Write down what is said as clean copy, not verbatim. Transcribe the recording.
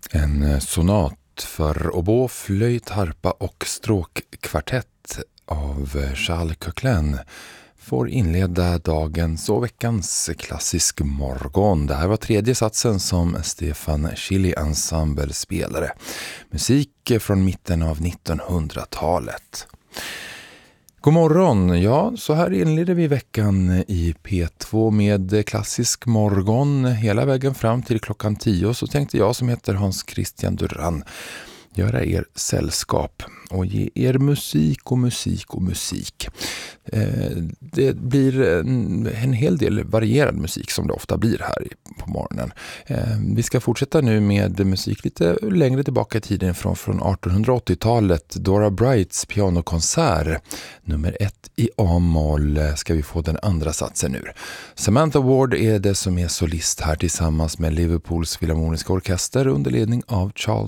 En sonat för oboe, flöjt, harpa och stråkkvartett av Charles Koechlin får inleda dagens och veckans klassisk morgon. Det här var tredje satsen som Stefan Chili Ensemble spelade. Musik från mitten av 1900-talet. God morgon, ja, så här inleder vi veckan i P2 med klassisk morgon hela vägen fram till klockan 10. Så tänkte jag, som heter Hans Christian Duran, göra er sällskap och ge er musik och musik och musik. Det blir en hel del varierad musik som det ofta blir här på morgonen. Vi ska fortsätta nu med musik lite längre tillbaka i tiden från 1880-talet. Dora Brights pianokonsert nummer 1 i A-moll ska vi få den andra satsen ur. Samantha Ward är det som är solist här tillsammans med Liverpools Philharmoniska orkester under ledning av Charles